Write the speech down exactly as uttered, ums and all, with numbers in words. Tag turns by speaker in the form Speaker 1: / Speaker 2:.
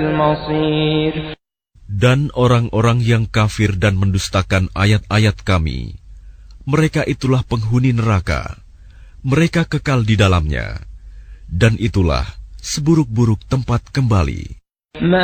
Speaker 1: Dan orang-orang yang kafir dan mendustakan ayat-ayat Kami, mereka itulah penghuni neraka. Mereka kekal di dalamnya, dan itulah seburuk-buruk tempat kembali.